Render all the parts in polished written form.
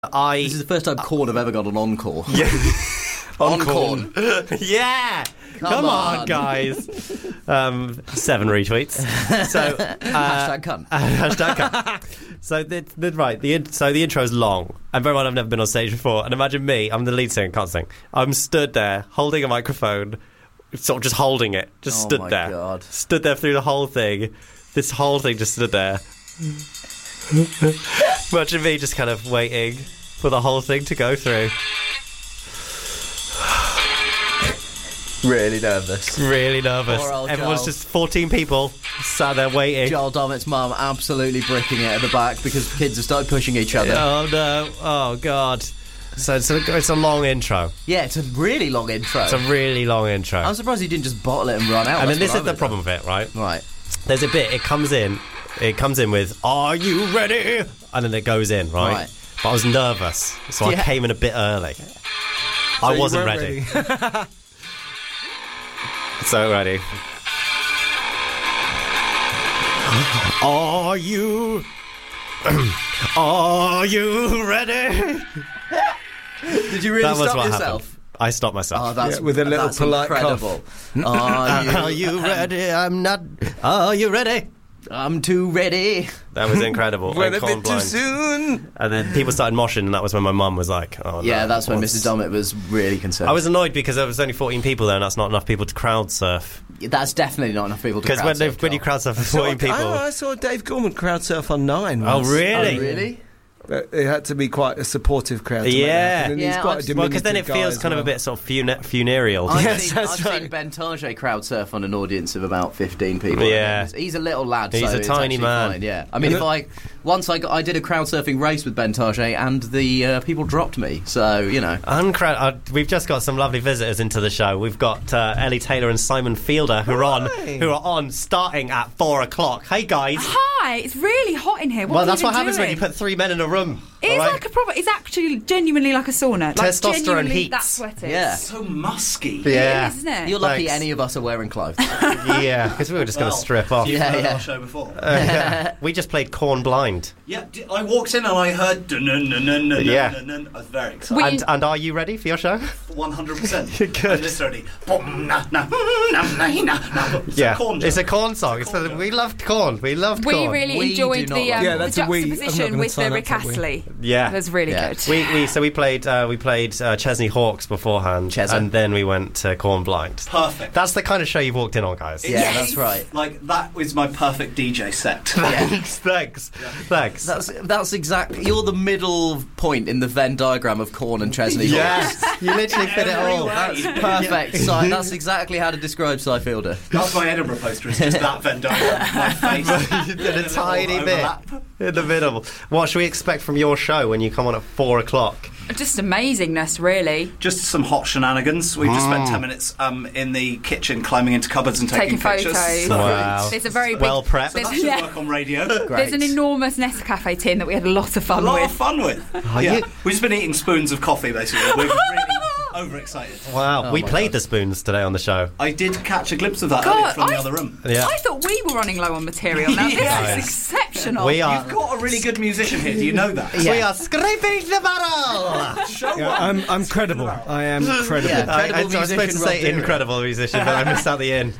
This is the first time Korn have ever got an encore. Yeah. Korn. Yeah. Come on, guys. 7 retweets. So Hashtag cunt. Hashtag cunt. So the intro is long. And bear in mind, I've never been on stage before. And imagine me, I'm the lead singer, can't sing. I'm stood there holding a microphone, sort of just holding it, just stood there. God. Stood there through the whole thing. This whole thing just stood there. Imagine me just kind of waiting for the whole thing to go through. Really nervous. Really nervous. Poor old Everyone's Joel. just 14 people sat there waiting. Joel Dommett's mum absolutely bricking it at the back because kids have started pushing each other. Oh no! Oh god! So it's a long intro. Yeah, it's a really long intro. It's a really long intro. I'm surprised he didn't just bottle it and run out. And then That's this what is I the would've problem with it, right? done. Right. There's a bit. It comes in with "Are you ready?" and then it goes in, right? But I was nervous, so I came in a bit early. I wasn't ready. So ready. Are you ready? Did you really That was stop what yourself? happened. I stopped myself. Oh, that's with a little that's polite incredible. Are you ready? I'm not. Are you ready? I'm too ready. That was incredible. Went And a Corn bit too Blind. soon. And then people started moshing, and that was when my mum was like, "Oh no." Yeah, that's when what's-" Mrs. Dommett was really concerned. I was annoyed because there was only 14 people there, and that's not enough people to crowd surf. That's definitely not enough people to Because crowd surf, when you Joel. crowd surf for 14 people, I saw Dave Gorman crowd surf on 9 oh once. really? Oh, really? It had to be quite a supportive crowd to make that Yeah. happen, and he's Yeah, quite a I've- Well, because then it diminutive guy feels as kind of a well. bit sort of funereal. I've Yes, seen, that's I've right. seen Ben Target crowd surf on an audience of about 15 people. Yeah. He's a little lad. He's so a it's tiny actually man. Fine, yeah. I mean, I did a crowd surfing race with Ben Target, and the people dropped me. So We've just got some lovely visitors into the show. We've got Ellie Taylor and Simon Fielder who are on starting at 4 o'clock. Hey guys. Hi, it's really hot in here. What That's are what you happens when you doing? put 3 men in a room. It's alright? like a proper. It's actually genuinely like a sauna. Like Testosterone genuinely heats. That's what it is. Yeah. So musky. Yeah. It is, isn't it? You're lucky Thanks. any of us are wearing clothes. Yeah, because we were just going to strip off. You've Yeah, heard yeah. our show before. We just played Corn Blind. Yeah, I walked in and I heard dun-dun-dun-dun-dun-dun-dun. Yeah. I was very excited. And are you ready for your show? 100%. Good. I'm literally boom, na, na, na, na, na, na. It's a corn it's a joke. corn song. We loved Corn. We loved We Corn. really We enjoyed do not the, like Yeah, the that's a we. I'm not juxtaposition gonna with the sign up Rick for we. Astley. Yeah. It was really Yeah. good. We played Chesney Hawks beforehand, Chesney. and then we went to Corn Blind. Perfect. That's the kind of show you've walked in on, guys. Yeah, Yes. that's right. Like, that was my perfect DJ set. Thanks. That's exactly. You're the middle point in the Venn diagram of Korn and Chesney Hawks. Yes, you literally fit it all. Every way. Perfect. That's exactly how to describe Cy Fielder. That's my Edinburgh poster. It's just that Venn diagram. My face. You did a tiny bit overlap. in the middle. What should we expect from your show when you come on at 4 o'clock? Just amazingness, really. Just some hot shenanigans. We've just spent 10 minutes in the kitchen climbing into cupboards and taking pictures. photos. So- Wow. There's a very big, Well prepped. There's, That should yeah, work on radio. there's an enormous Nescafe tin that we had a lot of A fun lot with. of fun with. Yeah. you- We've just been eating spoons of coffee, basically. We're really overexcited. Wow, we my played God. the spoons today on the show. I did catch a glimpse of that God, earlier from the I- other room. Yeah. I thought we were running low on material. Now this Yeah. is exceptional. We are. You've got a really good musician here. Do you know that? We are scraping the barrel. Show Yeah, one. I'm credible. I am credible. Yeah. I Credible was supposed to musician, say Rob Deering. incredible musician, but I missed out the in.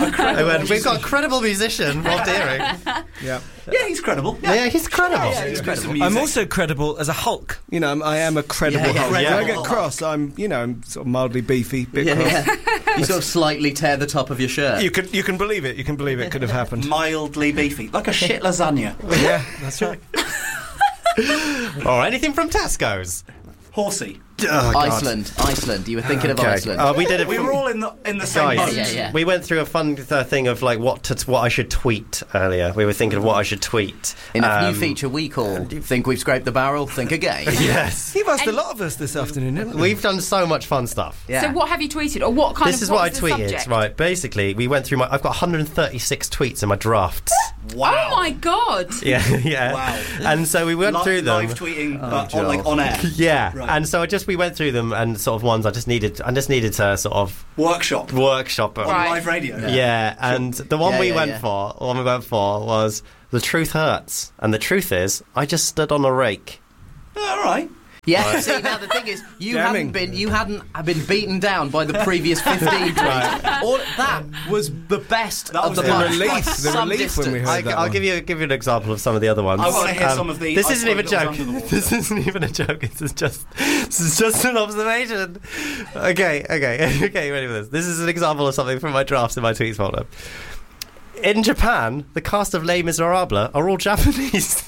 I went, we've got a credible musician, Rob Deering. Yeah. Yeah, he's credible. Yeah, he's credible. He's got some I'm music. also credible as a Hulk. You know, I am a credible Yeah, yeah. Hulk. When I Credible get cross, I'm sort of mildly beefy, bit Yeah, cross. yeah. You sort of slightly tear the top of your shirt. You can believe it. You can believe it could have happened. Mildly beefy, like a shit lasagna. Yeah, that's right. Or anything from Tesco's. Horsey. Oh, God. Iceland. You were thinking of Okay. Iceland. We did it. We were all in the same Guys, boat. Yeah. we went through a fun thing of like what I should tweet earlier. We were thinking of what I should tweet. In a new feature we call Think We've Scraped the Barrel, Think Again. Yes, You've asked a lot of us this afternoon, haven't you? we've done so much fun stuff. Yeah. So what have you tweeted, or what kind This of? is what I what's the tweeted. subject? Right, basically, we went through I've got 136 tweets in my drafts. Wow. Oh my god! Yeah, yeah. Wow. And so we went through them. Live tweeting, Joel. on air. Yeah, Right. and so we went through them and sort of ones I just needed to sort of Workshop. workshop. On Right. live radio. Yeah, and the one Yeah, we yeah, went yeah. for, the one we went for was The Truth Hurts, and the truth is, I just stood on a rake. All right. Yeah, see, now the thing is, you hadn't been beaten down by the previous 15 tweets. All that was the best of the bunch. The relief when we heard that I'll one. give you an example of some of the other ones. I want to hear some of the. This isn't even a Iceberg joke. Under the Water. This isn't even a joke. This is just an observation. Okay. Ready for this? This is an example of something from my drafts in my tweets folder. In Japan, the cast of Les Miserables are all Japanese.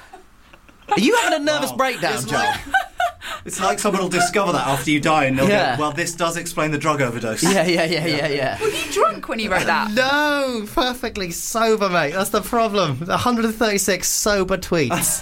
Are you having a nervous breakdown, Joel? It's like someone will discover that after you die, and they'll Yeah. go, well, this does explain the drug overdose. Yeah. Were you drunk when you wrote that? No, perfectly sober, mate. That's the problem. 136 sober tweets.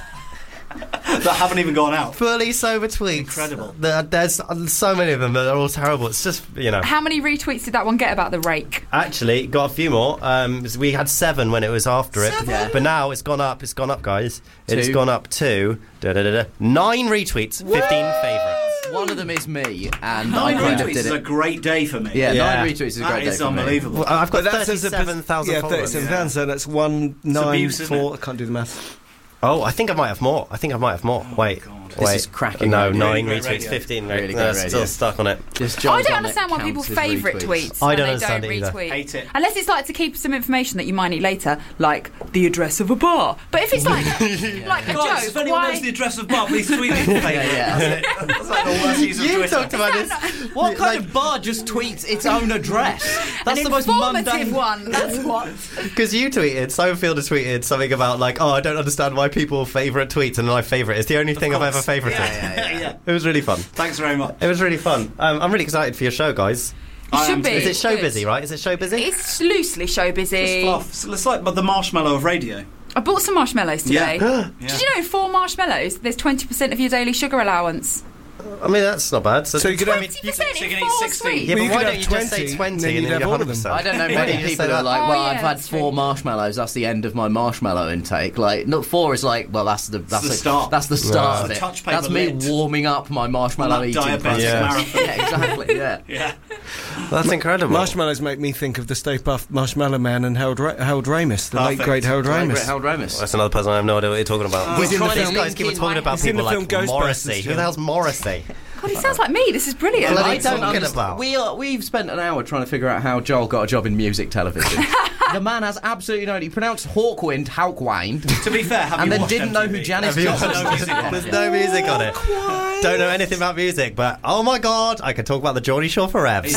That haven't even gone out. Fully sober tweets. Incredible. There's so many of them that are all terrible. It's just, How many retweets did that one get about the rake? Actually, got a few more. We had 7 when it was after it. 7? Yeah. But now it's gone up. It's gone up, guys. It's 2. gone up to 9 retweets, 15 favourites. One of them is me, and 9 I kind of retweets did is a it. great day for me. Yeah, Yeah. 9 retweets is a great That day is for me. unbelievable. Well, I've got But that's as a 37,000 yeah, followers. 37,000. So that's 1, 9, abuse, isn't 4. it? I can't do the maths. Oh, I think I might have more. Wait. God. This Wait. is cracking No, radio. 9 Really great retweets, radio. 15. Really No, great still radio. stuck on it. Just I Joel's don't on understand it why counts people as favourite retweets. tweets I and don't they understand don't it either. retweet. Hate it. Unless it's like to keep some information that you might need later, like the address of a bar. But if it's like like a Guys, joke, if anyone why? knows the address of bar, please tweet it. Yeah. That's it. That's like the worst use of You Twitter. talked about this. What kind of bar just tweets its own address? That's An the most informative mundane one. That's what. Because you tweeted, Simon Fielder tweeted something about I don't understand why people favourite tweets, and my favourite is the only thing I've ever favourited. Yeah. It was really fun. Thanks very much. It was really fun. I'm really excited for your show, guys. You I am should be. too. Is it show Good. busy, right? Is it show busy? It's loosely show busy. It's fluff. It's like the marshmallow of radio. I bought some marshmallows today. Yeah. Did you know 4 marshmallows, there's 20% of your daily sugar allowance? I mean, that's not bad. So you could have 20% so you in can eat 4 16. sweets. Yeah, Well, but you why could don't have you just say 20, 20 and then and you'd then have you're all of them. 100%? I don't know Why many don't you just people say who are that? like, Oh, well, yeah, I've had that's 4 true. marshmallows. That's the end of my marshmallow intake. Like, not 4 is like, well, that's the start. That's the start of It's it. a touch paper That's me lid. warming up my marshmallow That eating diabetic process. Yeah. marathon. Yeah, exactly. Yeah. Yeah. That's incredible. Marshmallows make me think of the Stay Puft Marshmallow Man and Harold Ramis, the late Perfect. great Harold Great Ramis. Harold Ramis. That's another person I have no idea what you're talking about. He's in the These film- guys keep talking about He's in people the like film Ghostbusters, Morrissey. Who the hell's Morrissey? God, he sounds like me. This is brilliant. Bloody I What are don't you talking understand. about? We've spent an hour trying to figure out how Joel got a job in music television. The man has absolutely no. He pronounced Hawkwind, Hawkwind, To be fair, have and you then watched didn't know MTV? who Janis Have you Joplin watched was. music on There's it? no music on it. Don't know anything about music, but oh my god, I could talk about the Geordie Shore for reps.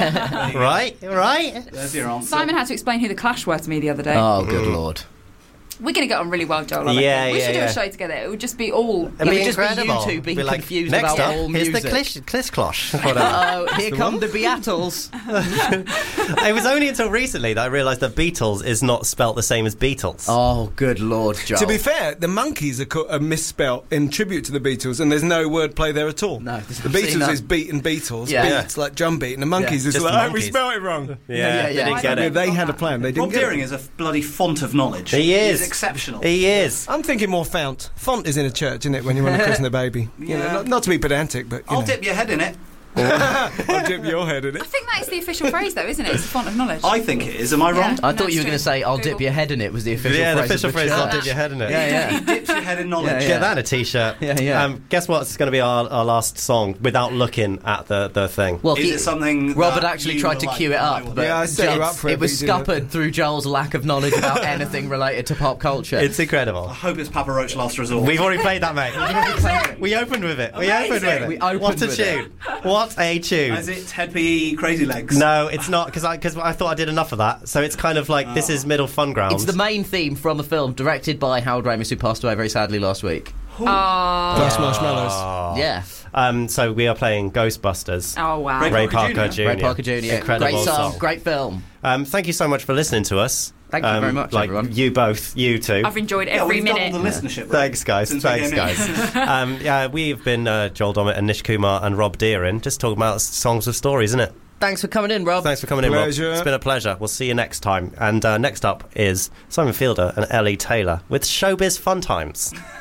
Right? There's your answer. Simon had to explain who the Clash were to me the other day. Oh, good lord! We're going to get on really well, Joel. I Yeah, reckon. We yeah, should do yeah. a show together. It would just be all. It'd be It'd just be you incredible. two being Be like, confused next about up, all here's music. the Klish-Klosh. Whatever. Oh, here come the Beatles. It was only until recently that I realised that Beatles is not spelt the same as Beatles. Oh, good lord, Joel. To be fair, the Monkeys are misspelt in tribute to the Beatles, and there's no wordplay there at all. No, the I've seen Beatles that. is beat and Beatles. Yeah. Beats like drum beat, and the Monkeys is just like, the oh, we Monkeys. spelled it wrong. Yeah, They didn't get Yeah, it. they had a plan. They didn't Rob get Deering it. is a bloody font of knowledge. He is. He's exceptional. He is. I'm thinking more font. Font is in a church, isn't it, when you want to christen a baby? You know, Yeah. not to be pedantic, but you I'll know. dip your head in it. I'll dip your head in I it. think that is the official phrase, though, isn't it? It's a font of knowledge. I think it is. Am I wrong? Yeah. I thought That's you were going true. to say, "I'll dip Google. your head in it." Was the official Yeah, the phrase? official of the phrase is church. I'll dip your head in it. Yeah, He dips your head in knowledge. Yeah, Get that in a t-shirt. Yeah, yeah. Guess what's going to be our last song without looking at the thing? Well, Is it something Rob that had actually you tried were to like, cue it I up, will but do? Yeah, I set you up for it, it was but you didn't. scuppered through Joel's lack of knowledge about anything related to pop culture. It's incredible. I hope it's Papa Roach Last Resort. We've already played that, mate. We opened with it. We opened with it. We opened What a with it. tune. What a tune. Is it Ted P. Crazy Legs? No, it's not, because I thought I did enough of that. So it's kind of like, this is middle fun ground. It's the main theme from a film directed by Harold Ramis, who passed away very sadly last week. Plus marshmallows. Oh. Yeah, So we are playing Ghostbusters. Oh, wow. Ray Ray Parker Jr. Ray Parker Jr. Incredible Great song, song. great film. Thank you so much for listening to us. Thank you very much, like everyone. You both, you two. I've enjoyed Yeah, every we've minute. doubled the listenership. Right? Thanks, guys. Since we Thanks, came in. guys. We've been Joel Dommett and Nish Kumar and Rob Deering, just talking about songs with stories, isn't it? Thanks for coming in, Rob. Thanks for coming in, Rob. Pleasure. It's been a pleasure. We'll see you next time. And next up is Simon Fielder and Ellie Taylor with Showbiz Fun Times.